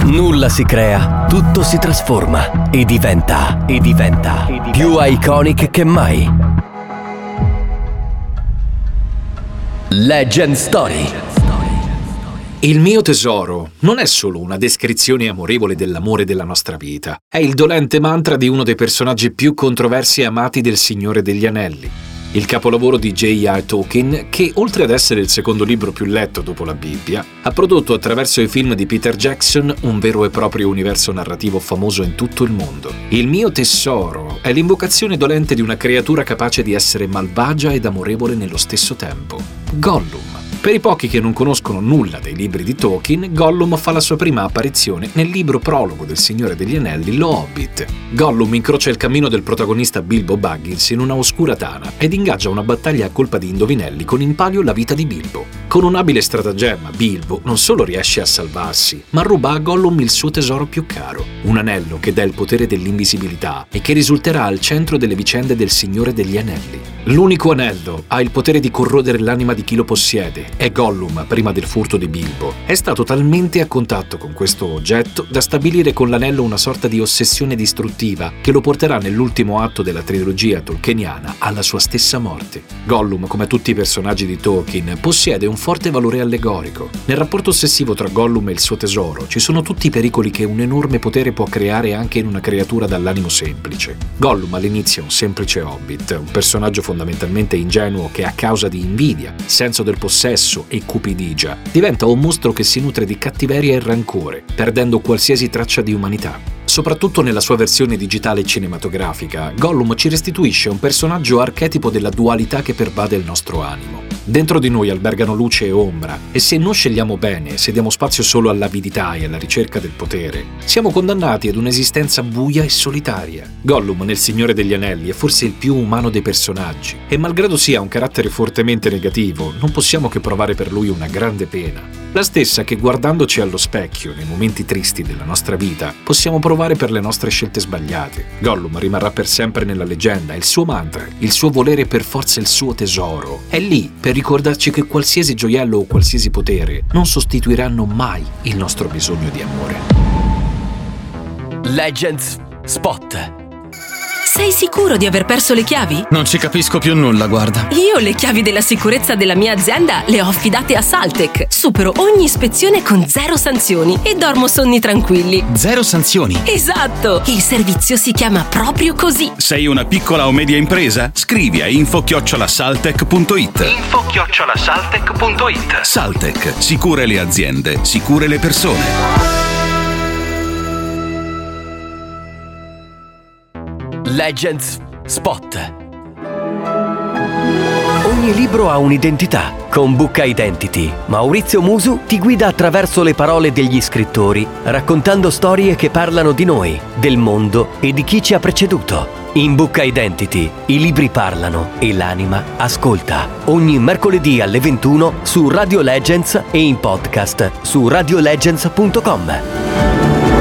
Nulla si crea, tutto si trasforma e diventa più iconic che mai. Legend Story. Il mio tesoro non è solo una descrizione amorevole dell'amore della nostra vita, è il dolente mantra di uno dei personaggi più controversi e amati del Signore degli Anelli. Il capolavoro di J.R. Tolkien, che oltre ad essere il secondo libro più letto dopo la Bibbia, ha prodotto attraverso i film di Peter Jackson un vero e proprio universo narrativo famoso in tutto il mondo. Il mio tesoro è l'invocazione dolente di una creatura capace di essere malvagia ed amorevole nello stesso tempo. Gollum. Per i pochi che non conoscono nulla dei libri di Tolkien, Gollum fa la sua prima apparizione nel libro prologo del Signore degli Anelli, Lo Hobbit. Gollum incrocia il cammino del protagonista Bilbo Baggins in una oscura tana ed ingaggia una battaglia a colpa di indovinelli con in palio la vita di Bilbo. Con un abile stratagemma, Bilbo non solo riesce a salvarsi, ma ruba a Gollum il suo tesoro più caro, un anello che dà il potere dell'invisibilità e che risulterà al centro delle vicende del Signore degli Anelli. L'unico anello ha il potere di corrodere l'anima di chi lo possiede e Gollum, prima del furto di Bilbo, è stato talmente a contatto con questo oggetto da stabilire con l'anello una sorta di ossessione distruttiva che lo porterà nell'ultimo atto della trilogia tolkieniana alla sua stessa morte. Gollum, come tutti i personaggi di Tolkien, possiede un forte valore allegorico. Nel rapporto ossessivo tra Gollum e il suo tesoro ci sono tutti i pericoli che un enorme potere può creare anche in una creatura dall'animo semplice. Gollum all'inizio è un semplice hobbit, un personaggio fondamentalmente ingenuo che a causa di invidia, senso del possesso e cupidigia diventa un mostro che si nutre di cattiveria e rancore, perdendo qualsiasi traccia di umanità. Soprattutto nella sua versione digitale cinematografica, Gollum ci restituisce un personaggio archetipo della dualità che pervade il nostro animo. Dentro di noi albergano luce e ombra, e se non scegliamo bene, se diamo spazio solo all'avidità e alla ricerca del potere, siamo condannati ad un'esistenza buia e solitaria. Gollum nel Signore degli Anelli è forse il più umano dei personaggi, e malgrado sia un carattere fortemente negativo, non possiamo che provare per lui una grande pena. La stessa che guardandoci allo specchio nei momenti tristi della nostra vita possiamo provare per le nostre scelte sbagliate. Gollum rimarrà per sempre nella leggenda, il suo mantra, il suo volere per forza il suo tesoro. È lì per ricordarci che qualsiasi gioiello o qualsiasi potere non sostituiranno mai il nostro bisogno di amore. Legends Spot. Sei sicuro di aver perso le chiavi? Non ci capisco più nulla, guarda. Io le chiavi della sicurezza della mia azienda le ho affidate a Saltec. Supero ogni ispezione con 0 sanzioni e dormo sonni tranquilli. 0 sanzioni? Esatto! Il servizio si chiama proprio così. Sei una piccola o media impresa? Scrivi a info@saltec.it. info@saltec.it. Saltec, sicure le aziende, sicure le persone. Legends Spot. Ogni libro ha un'identità. Con Book Identity, Maurizio Musu ti guida attraverso le parole degli scrittori, raccontando storie che parlano di noi, del mondo e di chi ci ha preceduto. In Book Identity i libri parlano e l'anima ascolta. Ogni mercoledì alle 21 su Radio Legends e in podcast su radiolegends.com.